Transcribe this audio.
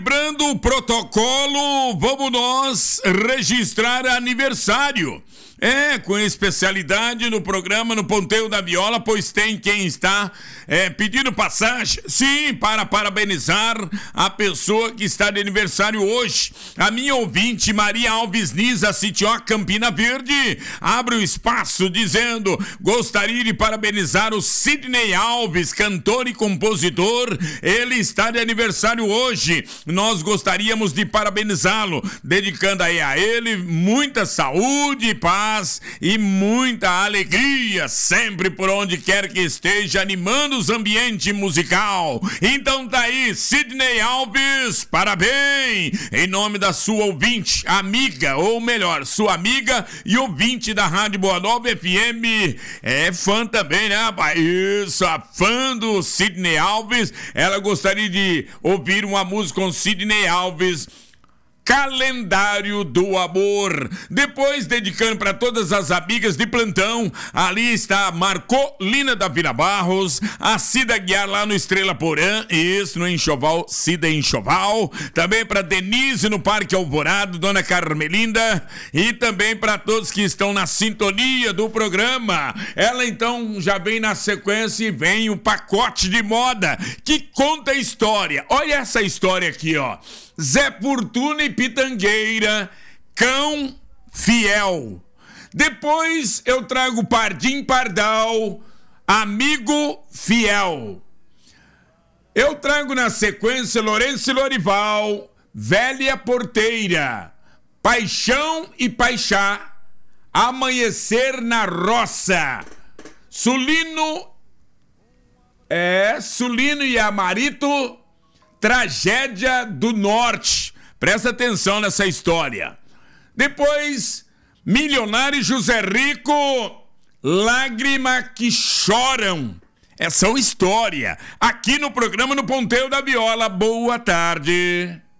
Lembrando o protocolo, vamos nós registrar aniversário. Com especialidade no programa no Ponteio da Viola, pois tem quem está pedindo passagem, sim, para parabenizar a pessoa que está de aniversário hoje. A minha ouvinte, Maria Alves Nisa, Sitió, Campina Verde, abre o espaço dizendo: gostaria de parabenizar o Sidney Alves, cantor e compositor. Ele está de aniversário hoje. Nós gostaríamos de parabenizá-lo, dedicando aí a ele muita saúde e paz e muita alegria, sempre por onde quer que esteja, animando os ambientes musical. Então tá aí, Sidney Alves, parabéns, em nome da sua ouvinte, amiga, ou melhor, sua amiga e ouvinte da Rádio Boa Nova FM, fã também, né, rapaz? Isso, a fã do Sidney Alves, ela gostaria de ouvir uma música com Sidney Alves, Calendário do Amor. Depois, dedicando para todas as amigas de plantão, ali está a Marcolina da Vila Barros, a Cida Guiar lá no Estrela Porã, isso, no Enxoval, Cida Enxoval. Também para Denise no Parque Alvorado, Dona Carmelinda, e também para todos que estão na sintonia do programa. Ela então já vem na sequência e vem um pacote de moda que conta a história. Olha essa história aqui, ó. Zé Fortuna e Pitangueira, Cão Fiel. Depois eu trago Pardim Pardal, Amigo Fiel. Eu trago na sequência Lourenço e Lorival, Velha Porteira, Paixão e Paixá, Amanhecer na Roça, Sulino e Amarito, Tragédia do Norte. Presta atenção nessa história. Depois, Milionário e José Rico, Lágrima que Choram. Essa é uma história aqui no programa no Ponteio da Viola. Boa tarde.